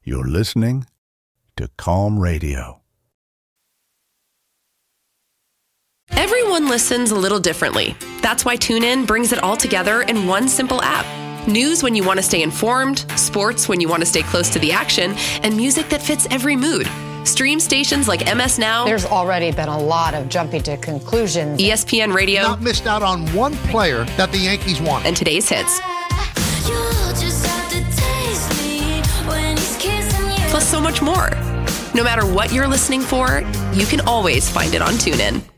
You're listening to Calm Radio. Everyone listens a little differently. That's why TuneIn brings it all together in one simple app. News when you want to stay informed, sports when you want to stay close to the action, and music that fits every mood. Stream stations like MS Now. There's already been a lot of jumping to conclusions. ESPN Radio. Not missed out on one player that the Yankees want. And today's hits. Plus so much more. No matter what you're listening for, you can always find it on TuneIn.